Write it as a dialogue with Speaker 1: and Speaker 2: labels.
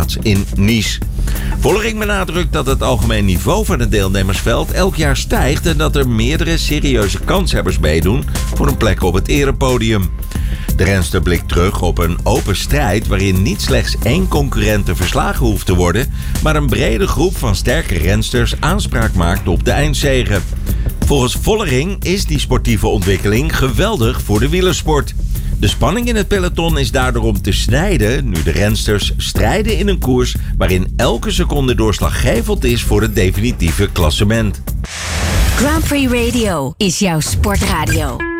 Speaker 1: plaats in Nice. Vollering benadrukt dat het algemeen niveau van het deelnemersveld elk jaar stijgt en dat er meerdere serieuze kanshebbers meedoen voor een plek op het erepodium. De renster blikt terug op een open strijd waarin niet slechts één concurrent verslagen hoeft te worden, maar een brede groep van sterke rensters aanspraak maakt op de eindzege. Volgens Vollering is die sportieve ontwikkeling geweldig voor de wielersport. De spanning in het peloton is daardoor om te snijden nu de rensters strijden in een koers waarin elke seconde doorslaggevend is voor het definitieve klassement.
Speaker 2: Grand Prix Radio is jouw sportradio.